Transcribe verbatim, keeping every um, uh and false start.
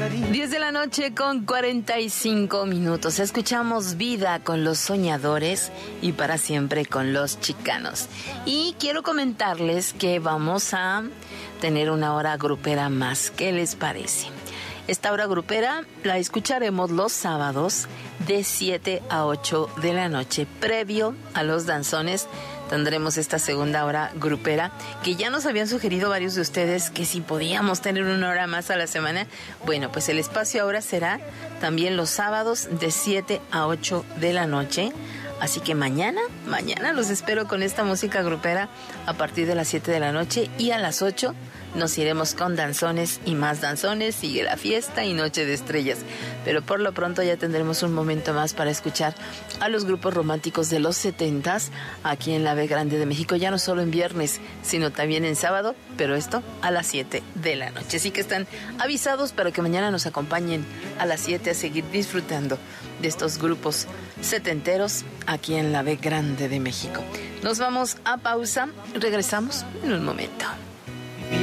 diez de la noche con cuarenta y cinco minutos. Escuchamos Vida con Los Soñadores y Para Siempre con Los Chicanos. Y quiero comentarles que vamos a tener una hora grupera más. ¿Qué les parece? Esta hora grupera la escucharemos los sábados de siete a ocho de la noche. Previo a los danzones tendremos esta segunda hora grupera que ya nos habían sugerido varios de ustedes que si podíamos tener una hora más a la semana. Bueno, pues el espacio ahora será también los sábados de siete a ocho de la noche. Así que mañana, mañana los espero con esta música grupera a partir de las siete de la noche y a las ocho nos iremos con danzones y más danzones, sigue la fiesta y Noche de Estrellas. Pero por lo pronto ya tendremos un momento más para escuchar a los grupos románticos de los setentas aquí en la B Grande de México, ya no solo en viernes, sino también en sábado, pero esto a las siete de la noche. Así que están avisados para que mañana nos acompañen a las siete a seguir disfrutando de estos grupos setenteros aquí en la B Grande de México. Nos vamos a pausa, regresamos en un momento.